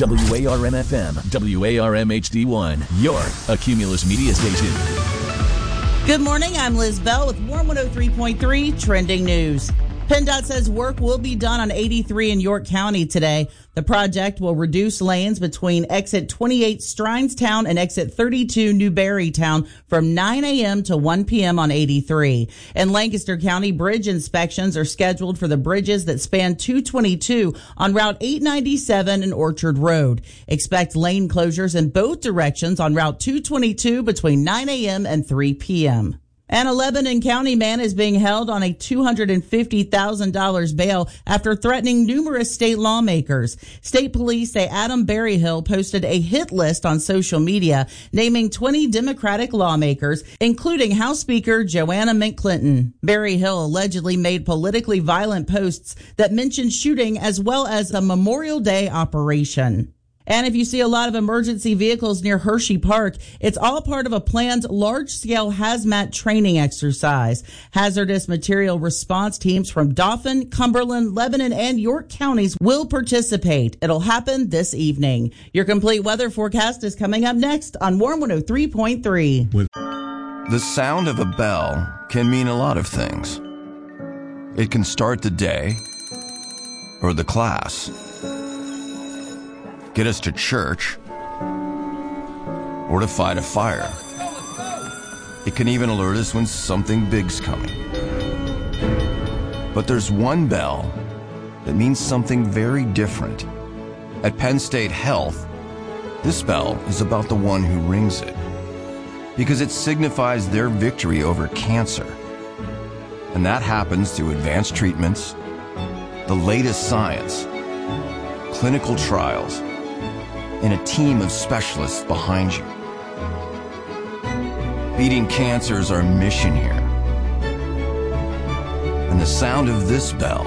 WARM-FM, WARM-HD1, your a Cumulus media station. Good morning, I'm Liz Bell with Warm 103.3 Trending News. PennDOT says work will be done on 83 in York County today. The project will reduce lanes between exit 28 Strinestown and exit 32 Newberrytown from 9 a.m. to 1 p.m. on 83. In Lancaster County, bridge inspections are scheduled for the bridges that span 222 on Route 897 and Orchard Road. Expect lane closures in both directions on Route 222 between 9 a.m. and 3 p.m. And a Lebanon County man is being held on a $250,000 bail after threatening numerous state lawmakers. State police say Adam Berryhill posted a hit list on social media naming 20 Democratic lawmakers, including House Speaker Joanna Mint Clinton. Berryhill allegedly made politically violent posts that mentioned shooting as well as a Memorial Day operation. And if you see a lot of emergency vehicles near Hershey Park, it's all part of a planned large-scale hazmat training exercise. Hazardous material response teams from Dauphin, Cumberland, Lebanon, and York counties will participate. It'll happen this evening. Your complete weather forecast is coming up next on Warm 103.3. The sound of a bell can mean a lot of things. It can start the day or the class, get us to church, or to fight a fire. It can even alert us when something big's coming. But there's one bell that means something very different. At Penn State Health, this bell is about the one who rings it, because it signifies their victory over cancer. And that happens through advanced treatments, the latest science, clinical trials, and a team of specialists behind you. Beating cancer is our mission here. And the sound of this bell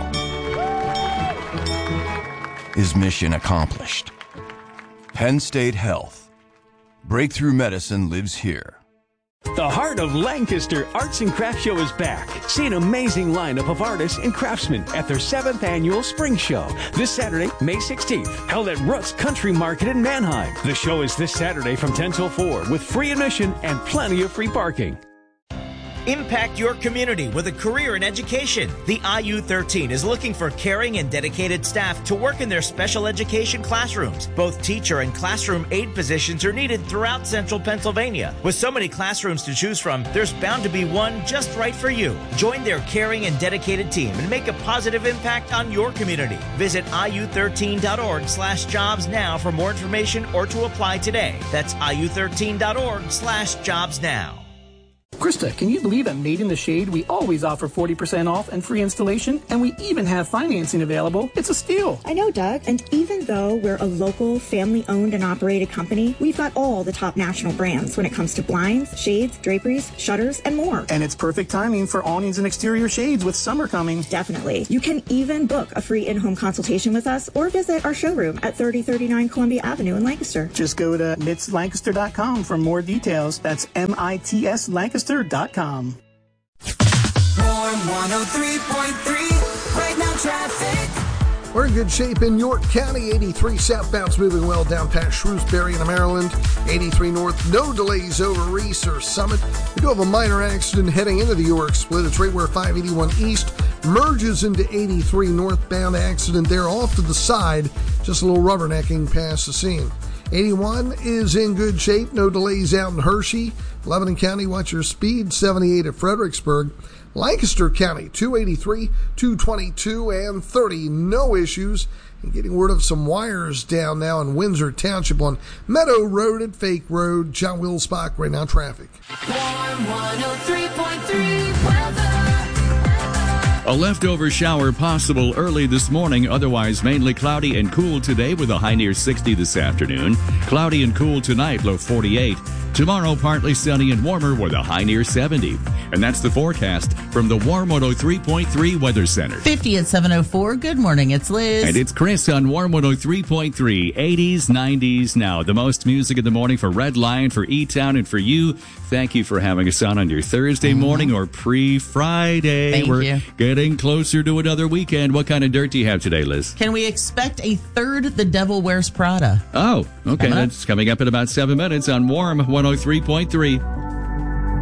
is mission accomplished. Penn State Health. Breakthrough medicine lives here. The Heart of Lancaster Arts and Crafts Show is back. See an amazing lineup of artists and craftsmen at their 7th annual Spring Show this Saturday, May 16th, held at Rutt's Country Market in Manheim. The show is this Saturday from 10 till 4 with free admission and plenty of free parking. Impact your community with a career in education. The IU13 is looking for caring and dedicated staff to work in their special education classrooms. Both teacher and classroom aide positions are needed throughout central Pennsylvania. With so many classrooms to choose from, there's bound to be one just right for you. Join their caring and dedicated team and make a positive impact on your community. Visit iu13.org/jobs now for more information or to apply today. That's iu13.org/jobs now. Krista, can you believe at Made in the Shade we always offer 40% off and free installation, and we even have financing available? It's a steal. I know, Doug, and even though we're a local, family-owned and operated company, we've got all the top national brands when it comes to blinds, shades, draperies, shutters, and more. And it's perfect timing for awnings and exterior shades with summer coming. Definitely. You can even book a free in-home consultation with us or visit our showroom at 3039 Columbia Avenue in Lancaster. Just go to mitslancaster.com for more details. That's MITS Lancaster.com. Warm 103.3, right now traffic. We're in good shape in York County. 83 southbound's moving well down past Shrewsbury into Maryland. 83 north, no delays over Reese or Summit. We do have a minor accident heading into the York split. It's right where 581 east merges into 83 northbound. Accident there off to the side. Just a little rubbernecking past the scene. 81 is in good shape. No delays out in Hershey. Lebanon County, watch your speed. 78 at Fredericksburg. Lancaster County, 283, 222, and 30. No issues. And getting word of some wires down now in Windsor Township on Meadow Road at Fake Road. John Wilsbach, right now traffic. Warm 103.3 weather. A leftover shower possible early this morning, otherwise mainly cloudy and cool today with a high near 60 this afternoon. Cloudy and cool tonight, low 48. Tomorrow, partly sunny and warmer with a high near 70. And that's the forecast from the Warm 103.3 Weather Center. 50 at 7:04. Good morning, it's Liz. And it's Chris on Warm 103.3. 80s, 90s now. The most music in the morning for Red Lion, for E-Town, and for you. Thank you for having us on your Thursday morning or pre-Friday. Thank We're you. Getting getting closer to another weekend. What kind of dirt do you have today, Liz? Can we expect a third The Devil Wears Prada? Oh, okay. That's coming up in about 7 minutes on Warm 103.3.